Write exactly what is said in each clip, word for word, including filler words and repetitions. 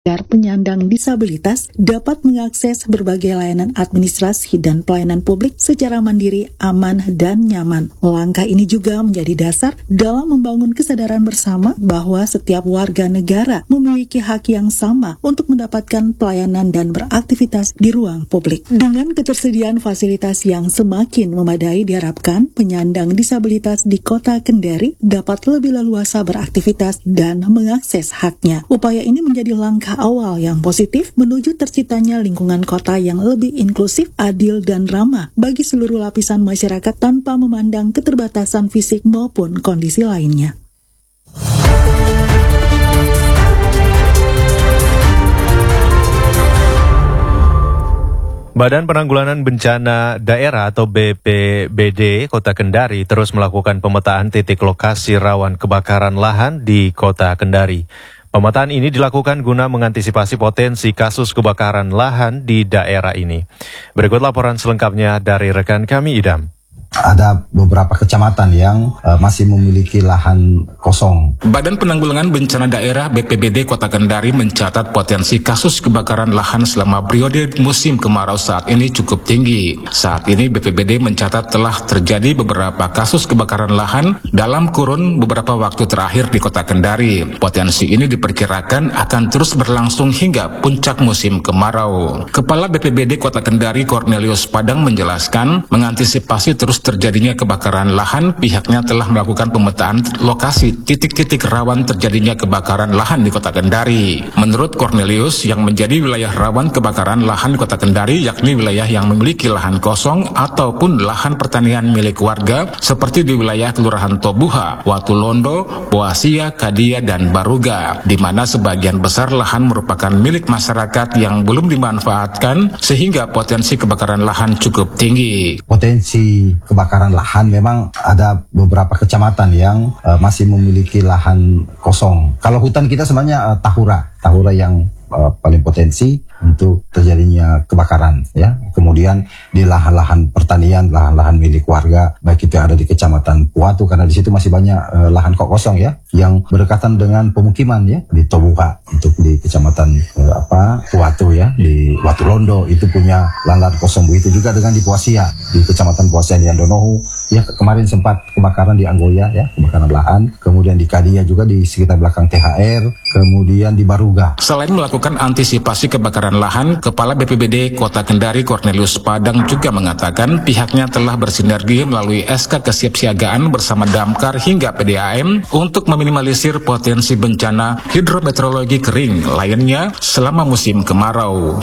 agar penyandang disabilitas dapat mengakses berbagai layanan administrasi dan pelayanan publik secara mandiri, aman, dan nyaman. Langkah ini juga menjadi dasar dalam membangun kesadaran bersama bahwa setiap warga negara memiliki hak yang sama untuk mendapatkan pelayanan dan beraktivitas di ruang publik. Dengan ketersediaan fasilitas yang semakin memadai, diharapkan penyandang disabilitas di Kota Kendari dapat lebih leluasa beraktivitas dan mengakses haknya. Upaya ini menjadi langkah awal yang positif menuju terciptanya lingkungan kota yang lebih inklusif, adil, dan ramah bagi seluruh lapisan masyarakat tanpa memandang keterbatasan fisik maupun kondisi lainnya. Badan Penanggulangan Bencana Daerah atau B P B D Kota Kendari terus melakukan pemetaan titik lokasi rawan kebakaran lahan di Kota Kendari. Pemetaan ini dilakukan guna mengantisipasi potensi kasus kebakaran lahan di daerah ini. Berikut laporan selengkapnya dari rekan kami Idam. Ada beberapa kecamatan yang uh, masih memiliki lahan kosong. Badan Penanggulangan Bencana Daerah B P B D Kota Kendari mencatat potensi kasus kebakaran lahan selama periode musim kemarau saat ini cukup tinggi. Saat ini B P B D mencatat telah terjadi beberapa kasus kebakaran lahan dalam kurun beberapa waktu terakhir di Kota Kendari. Potensi ini diperkirakan akan terus berlangsung hingga puncak musim kemarau. Kepala B P B D Kota Kendari Cornelius Padang menjelaskan, mengantisipasi terus terjadinya kebakaran lahan, pihaknya telah melakukan pemetaan lokasi titik-titik rawan terjadinya kebakaran lahan di Kota Kendari. Menurut Cornelius, yang menjadi wilayah rawan kebakaran lahan di Kota Kendari yakni wilayah yang memiliki lahan kosong ataupun lahan pertanian milik warga seperti di wilayah Kelurahan Tobuha, Watulondo, Boasia, Kadia, dan Baruga, di mana sebagian besar lahan merupakan milik masyarakat yang belum dimanfaatkan sehingga potensi kebakaran lahan cukup tinggi. Potensi kebakaran lahan memang ada beberapa kecamatan yang uh, masih memiliki lahan kosong. Kalau hutan kita sebenarnya uh, Tahura, Tahura yang uh, paling potensi untuk terjadinya kebakaran, ya. Kemudian di lahan-lahan pertanian, lahan-lahan milik warga, baik itu yang ada di Kecamatan Puatu, karena di situ masih banyak uh, lahan kok kosong, ya, yang berdekatan dengan pemukiman, ya, di Tobuha, untuk di Kecamatan uh, apa Puatu, ya, di Watulondo itu punya lahan-lahan kosong. Begitu juga dengan di Puasia, di Kecamatan Puasia di Andonohu, ya, kemarin sempat kebakaran di Anggoya, ya, kebakaran lahan. Kemudian di Kadia juga di sekitar belakang T H R, kemudian di Baruga. Selain melakukan antisipasi kebakaran lahan, Kepala B P B D Kota Kendari Cornelius Padang juga mengatakan pihaknya telah bersinergi melalui S K kesiapsiagaan bersama Damkar hingga P D A M untuk meminimalisir potensi bencana hidrometeorologi kering lainnya selama musim kemarau.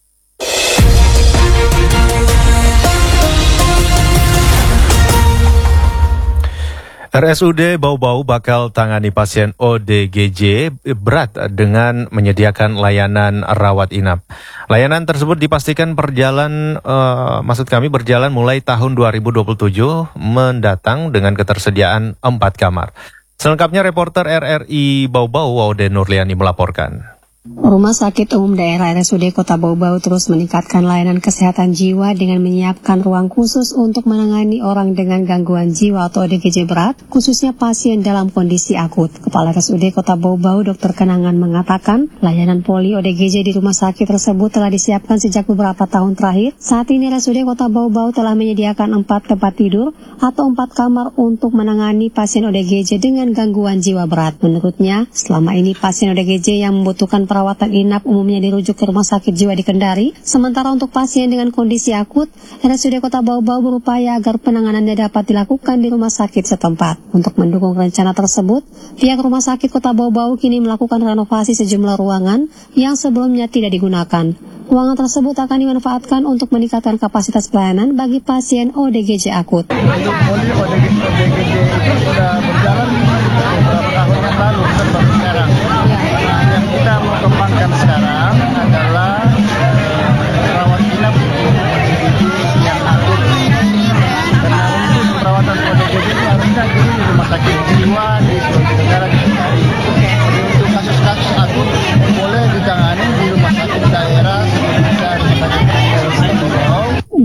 R S U D Bau-Bau bakal tangani pasien O D G J berat dengan menyediakan layanan rawat inap. Layanan tersebut dipastikan berjalan, uh, maksud kami berjalan mulai tahun dua ribu dua puluh tujuh mendatang dengan ketersediaan empat kamar. Selengkapnya reporter R R I Bau-Bau Waude Nurliani melaporkan. Rumah Sakit Umum Daerah R S U D Kota Bau-Bau terus meningkatkan layanan kesehatan jiwa dengan menyiapkan ruang khusus untuk menangani orang dengan gangguan jiwa atau O D G J berat, khususnya pasien dalam kondisi akut. Kepala R S U D Kota Bau-Bau Dokter Kenangan mengatakan, layanan poli O D G J di rumah sakit tersebut telah disiapkan sejak beberapa tahun terakhir. Saat ini R S U D Kota Bau-Bau telah menyediakan empat tempat tidur atau empat kamar untuk menangani pasien O D G J dengan gangguan jiwa berat. Menurutnya, selama ini pasien O D G J yang membutuhkan perawatan inap umumnya dirujuk ke rumah sakit jiwa di Kendari. Sementara untuk pasien dengan kondisi akut, R S U D Kota Bau-Bau berupaya agar penanganannya dapat dilakukan di rumah sakit setempat. Untuk mendukung rencana tersebut, pihak rumah sakit Kota Bau-Bau kini melakukan renovasi sejumlah ruangan yang sebelumnya tidak digunakan. Ruangan tersebut akan dimanfaatkan untuk meningkatkan kapasitas pelayanan bagi pasien O D G J akut. Poli O D G J itu sudah berjalan beberapa tahun yang lalu, kan baru sekarang. Nah, yang kita mau kembangkan sekarang adalah eh, rawat inap yang akut. Karena untuk perawatan O D G J itu harusnya di rumah sakit jiwa di Sulawesi Tenggara di Kendari. Jadi untuk kasus-kasus akut boleh ditangani di rumah sakit daerah seperti rumah sakit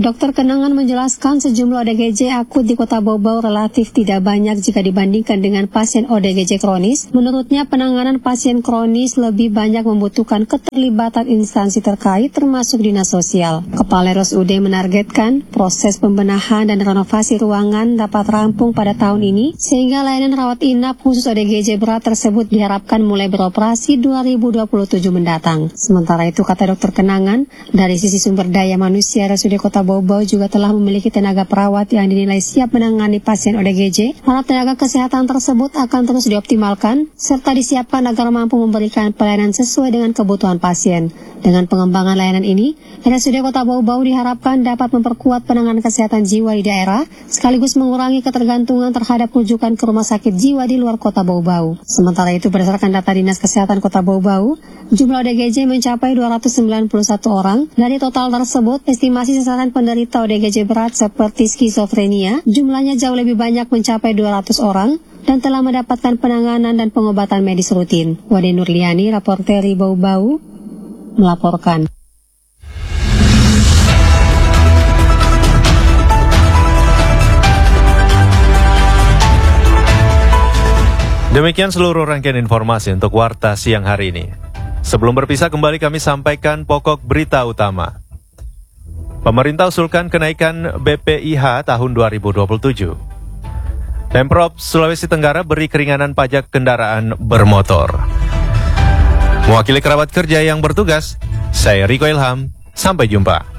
Dokter Kenangan menjelaskan sejumlah O D G J akut di Kota Bau-Bau relatif tidak banyak jika dibandingkan dengan pasien O D G J kronis. Menurutnya, penanganan pasien kronis lebih banyak membutuhkan keterlibatan instansi terkait termasuk dinas sosial. Kepala R S U D menargetkan proses pembenahan dan renovasi ruangan dapat rampung pada tahun ini sehingga layanan rawat inap khusus O D G J berat tersebut diharapkan mulai beroperasi dua ribu dua puluh tujuh mendatang. Sementara itu, kata Dokter Kenangan, dari sisi sumber daya manusia R S U D Kota Bau-Bau juga telah memiliki tenaga perawat yang dinilai siap menangani pasien O D G J. Para tenaga kesehatan tersebut akan terus dioptimalkan serta disiapkan agar mampu memberikan pelayanan sesuai dengan kebutuhan pasien. Dengan pengembangan layanan ini, R S U D Kota Bau-Bau diharapkan dapat memperkuat penanganan kesehatan jiwa di daerah sekaligus mengurangi ketergantungan terhadap rujukan ke rumah sakit jiwa di luar Kota Bau-Bau. Sementara itu, berdasarkan data Dinas Kesehatan Kota Bau-Bau, jumlah O D G J mencapai dua ratus sembilan puluh satu orang. Dari total tersebut, estimasi sasaran penderita O D G J berat seperti skizofrenia jumlahnya jauh lebih banyak mencapai dua ratus orang dan telah mendapatkan penanganan dan pengobatan medis rutin. Wade Nurliani, Raporter Bau-Bau, melaporkan. Demikian seluruh rangkaian informasi untuk Warta siang hari ini. Sebelum berpisah kembali kami sampaikan pokok berita utama. Pemerintah usulkan kenaikan B P I H tahun dua ribu dua puluh tujuh. Pemprov Sulawesi Tenggara beri keringanan pajak kendaraan bermotor. Mewakili kerabat kerja yang bertugas, saya Riko Ilham. Sampai jumpa.